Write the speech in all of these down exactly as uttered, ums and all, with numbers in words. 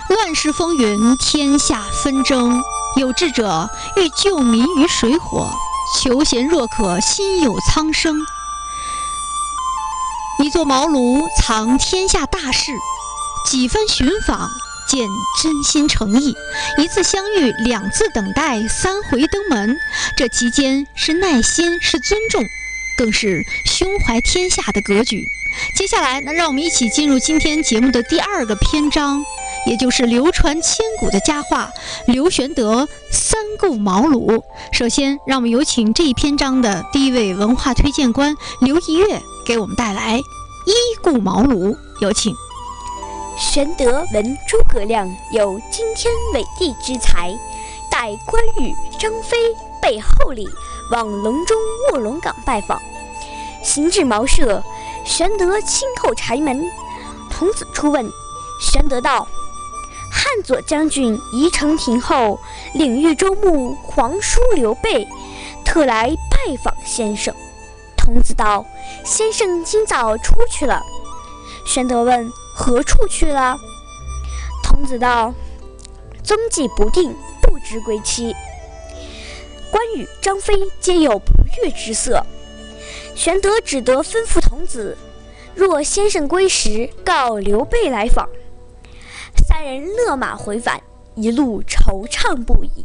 乱世风云，天下纷争，有志者欲救民于水火，求贤若渴，心有苍生。一座茅庐藏天下大事，几分寻访见真心诚意，一次相遇，两次等待，三回登门。这其间是耐心，是尊重，更是胸怀天下的格局。接下来呢，让我们一起进入今天节目的第二个篇章，也就是流传千古的佳话刘玄德三顾茅庐。首先让我们有请这一篇章的第一位文化推荐官刘一月给我们带来一顾茅庐，有请。 玄德闻诸葛亮有惊天伟地之才，待关羽、张飞备厚礼，往隆中卧龙岗拜访。行至茅舍，玄德亲叩柴门。童子出问，玄德道：汉左将军宜城亭后，领豫州牧皇叔刘备，特来拜访先生。童子道：先生今早出去了。玄德问：何处去了？童子道：踪迹不定，不知归期。关羽、张飞皆有不悦之色。玄德只得吩咐童子：若先生归时，告刘备来访。三人勒马回返，一路惆怅不已。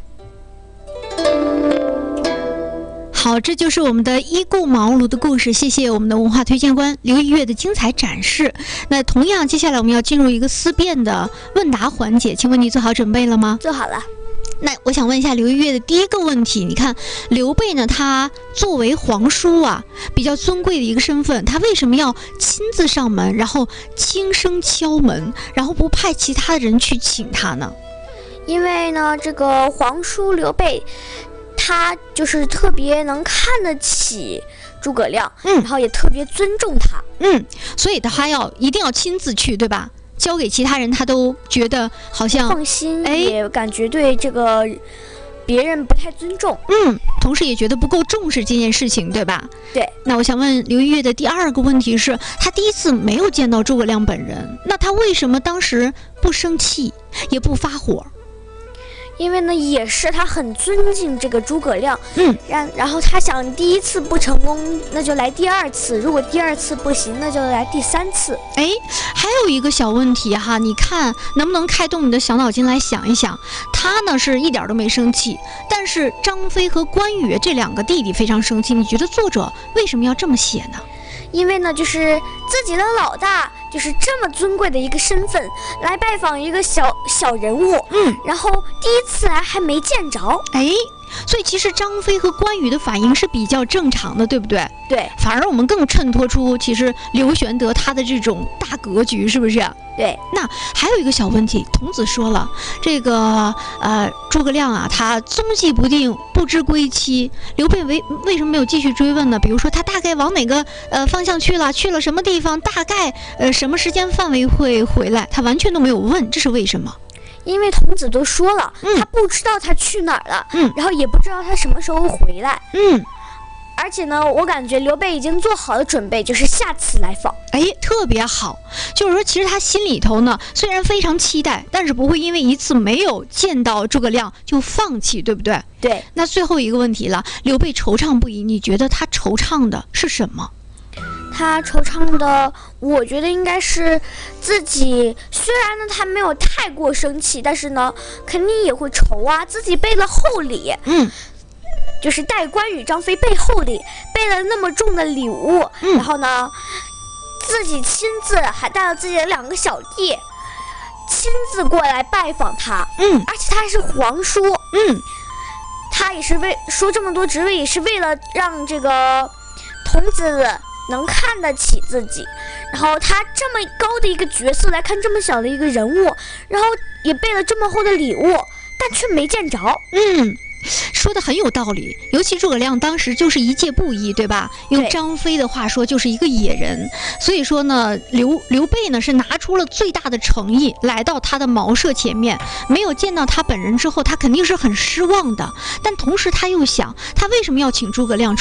好，这就是我们的一顾茅庐的故事。谢谢我们的文化推荐官刘一月的精彩展示。那同样，接下来我们要进入一个思辨的问答环节，请问你做好准备了吗？ 做好了。 那我想问一下刘一月的第一个问题，你看刘备呢，他作为皇叔啊，比较尊贵的一个身份，他为什么要亲自上门，然后轻声敲门，然后不派其他人去请他呢？ 因为呢，这个皇叔刘备，他就是特别能看得起诸葛亮，嗯，然后也特别尊重他， 嗯，所以他要一定要亲自去，对吧？交给其他人，他都觉得好像放心，哎，也感觉对这个别人不太尊重， 嗯，同时也觉得不够重视这件事情，对吧？ 对。 那我想问刘一月的第二个问题是，他第一次没有见到诸葛亮本人，那他为什么当时不生气，也不发火？ 因为呢，也是他很尊敬这个诸葛亮， 嗯， 然然后他想第一次不成功，那就来第二次；如果第二次不行，那就来第三次。 哎，还有一个小问题哈，你看能不能开动你的小脑筋来想一想？他呢是一点都没生气，但是张飞和关羽这两个弟弟非常生气。你觉得作者为什么要这么写呢？ 因为呢，就是自己的老大就是这么尊贵的一个身份来拜访一个小小人物， 嗯， 然后第一次来还没见着， 哎，所以其实张飞和关羽的反应是比较正常的，对不对？ 对， 反而我们更衬托出其实刘玄德他的这种大格局，是不是？ 对。 那还有一个小问题，童子说了，这个呃诸葛亮啊，他踪迹不定，不知归期。刘备为为什么没有继续追问呢？比如说他大概往哪个呃方向去了，去了什么地方，大概呃什么时间范围会回来，他完全都没有问，这是为什么？ 因为童子都说了， 嗯， 他不知道他去哪儿了， 嗯， 然后也不知道他什么时候回来， 嗯。 而且呢，我感觉刘备已经做好了准备，就是下次来访。 哎，特别好，就是说，其实他心里头呢，虽然非常期待，但是不会因为一次没有见到诸葛亮就放弃，对不对？ 对。那最后一个问题了，刘备惆怅不已，你觉得他惆怅的是什么？ 他惆怅的，我觉得应该是自己，虽然呢他没有太过生气，但是呢，肯定也会愁啊，自己备了厚礼， 嗯。 就是带关羽、张飞备厚礼，备了那么重的礼物， 嗯， 然后呢，自己亲自还带了自己的两个小弟，亲自过来拜访他， 嗯， 而且他还是皇叔， 嗯， 他也是为说这么多职位，也是为了让这个童子能看得起自己，然后他这么高的一个角色来看这么小的一个人物，然后也备了这么厚的礼物，但却没见着， 嗯。说的很有道理，尤其诸葛亮当时就是一介布衣，对吧？用张飞的话说，就是一个野人。所以说呢，刘刘备呢是拿出了最大的诚意，来到他的茅舍前面，没有见到他本人之后，他肯定是很失望的。但同时他又想，他为什么要请诸葛亮出